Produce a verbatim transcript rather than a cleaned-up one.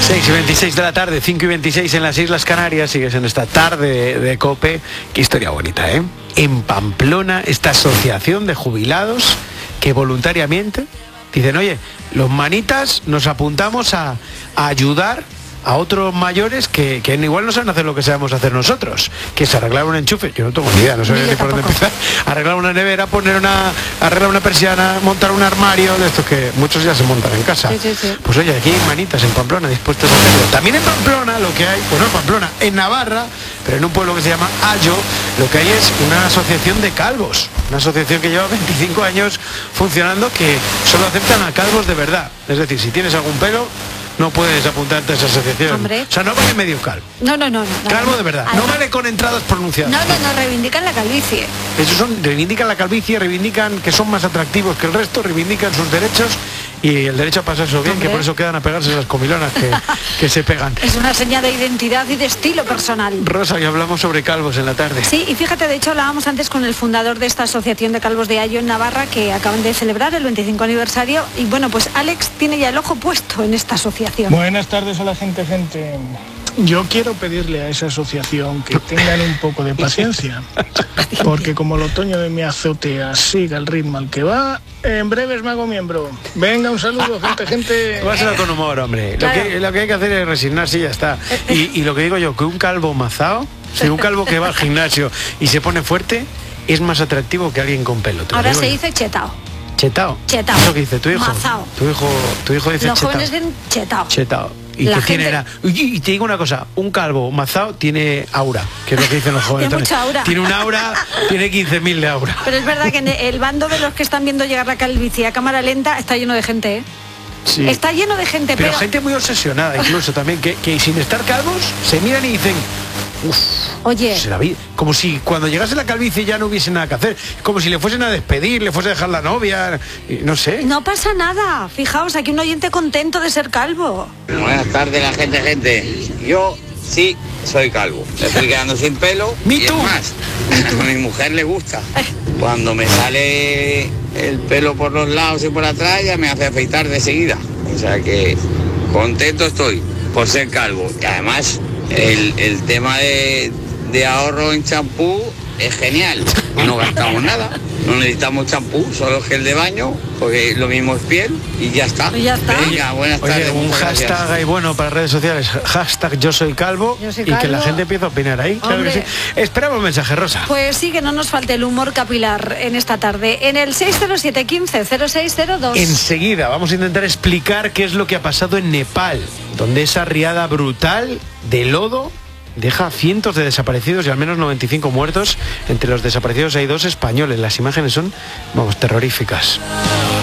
seis y veintiséis de la tarde, cinco y veintiséis en las Islas Canarias. Sigues en esta tarde de, de COPE. Qué historia bonita, ¿eh? En Pamplona, esta asociación de jubilados que voluntariamente dicen, oye, los manitas nos apuntamos a, a ayudar a otros mayores que, que igual no saben hacer lo que sabemos hacer nosotros, que es arreglar un enchufe. Yo no tengo ni idea, no sé ni por dónde empezar. Arreglar una nevera, poner una, arreglar una persiana, montar un armario, de estos que muchos ya se montan en casa. Sí, sí, sí. Pues oye, aquí hay manitas en Pamplona dispuestos a hacerlo. También en Pamplona lo que hay, bueno, en Pamplona, en Navarra, pero en un pueblo que se llama Ayo, lo que hay es una asociación de calvos, una asociación que lleva veinticinco años funcionando, que solo aceptan a calvos de verdad. Es decir, si tienes algún pelo, no puedes apuntarte a esa asociación. Hombre. O sea, no vale medio calvo. No, no, no. no Calvo no. de verdad. Además, no vale con entradas pronunciadas. No, no, no, reivindican la calvicie. Esos son, reivindican la calvicie, reivindican que son más atractivos que el resto, reivindican sus derechos y el derecho a pasarse bien, Hombre. que por eso quedan a pegarse esas comilonas que, que se pegan. Es una señal de identidad y de estilo personal. Rosa, y hablamos sobre calvos en la tarde. Sí, y fíjate, de hecho hablábamos antes con el fundador de esta asociación de calvos de Ayo en Navarra, que acaban de celebrar el veinticinco aniversario, y bueno, pues Alex tiene ya el ojo puesto en esta asociación. Buenas tardes a la gente, gente. Yo quiero pedirle a esa asociación que tengan un poco de paciencia, porque como el otoño de mi azotea siga el ritmo al que va, en breves me hago miembro. Venga, un saludo, gente, gente. Va a ser con humor, hombre. Claro. Lo, que, lo que hay que hacer es resignarse y ya está. Y, y lo que digo yo, que un calvo mazao, si un calvo que va al gimnasio y se pone fuerte, es más atractivo que alguien con pelo. Ahora se yo. dice chetao. Chetao. Chetao. ¿Eso que dice tu hijo? Mazao. Tu hijo, tu hijo dice Los chetao. jóvenes dicen chetao. Chetao. Y La que tiene gente- era. Y, y te digo una cosa, un calvo mazao tiene aura, que es lo que dicen los jóvenes. Tiene mucha aura. Tiene un aura, tiene quince mil de aura. Pero es verdad que en el bando de los que están viendo llegar la calvicie a cámara lenta está lleno de gente, ¿eh? Sí. Está lleno de gente, Pero pero... gente muy obsesionada incluso también, que, que sin estar calvos se miran y dicen, uff, Oye, se la vi. Como si cuando llegase la calvicie ya no hubiese nada que hacer, como si le fuesen a despedir, le fuese a dejar la novia, y no sé. no pasa nada. Fijaos, aquí un oyente contento de ser calvo. Buenas tardes, la gente, gente. Yo sí soy calvo. Me estoy quedando sin pelo. Me y es too. más, a mi mujer le gusta. Cuando me sale el pelo por los lados y por atrás, ya me hace afeitar de seguida. O sea que contento estoy por ser calvo. Y además, el, el tema de, de ahorro en champú es genial. No gastamos nada. No necesitamos champú, solo gel de baño, porque lo mismo es piel y ya está. Y ya está. Venga, buenas tardes. Oye, un muchas gracias. hashtag ahí bueno para redes sociales, hashtag yo soy calvo, Yo soy y que la calvo. gente empiece a opinar ahí. Claro que sí. Hombre. Esperamos mensaje, Rosa. Pues sí, que no nos falte el humor capilar en esta tarde. En el seis cero siete, quince, cero seis cero dos. Enseguida vamos a intentar explicar qué es lo que ha pasado en Nepal, donde esa riada brutal de lodo deja cientos de desaparecidos y al menos noventa y cinco muertos. Entre los desaparecidos hay dos españoles. Las imágenes son, vamos, terroríficas.